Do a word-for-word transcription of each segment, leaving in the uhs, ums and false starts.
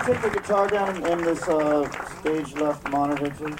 take the guitar down in this uh, stage left monitor, please?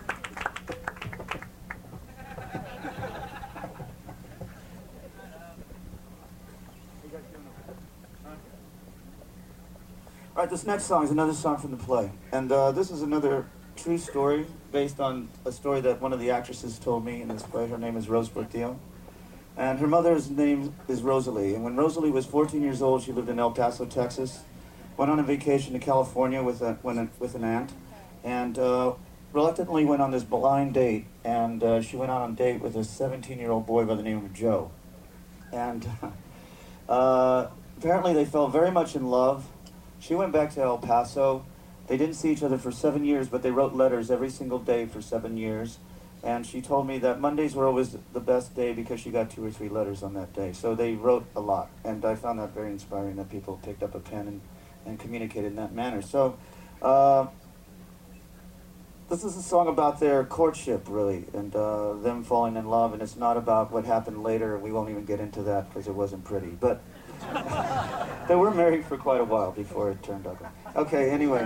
All right, this next song is another song from the play. And uh, this is another true story based on a story that one of the actresses told me in this play. Her name is Rose Portillo. And her mother's name is Rosalie. And when Rosalie was fourteen years old, she lived in El Paso, Texas. Went on a vacation to California with, a, with an aunt. And uh, reluctantly went on this blind date. And uh, she went out on a date with a seventeen-year-old boy by the name of Joe. And uh, apparently they fell very much in love. She went back to El Paso. They didn't see each other for seven years, but they wrote letters every single day for seven years. And she told me that Mondays were always the best day because she got two or three letters on that day. So they wrote a lot. And I found that very inspiring that people picked up a pen and, and communicated in that manner. So uh, this is a song about their courtship, really, and uh, them falling in love. And it's not about what happened later. We won't even get into that because it wasn't pretty. But they were married for quite a while before it turned ugly. Okay, anyway.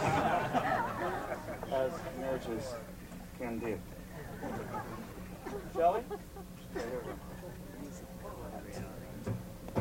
As marriages can do. Shall we? Okay, here we go.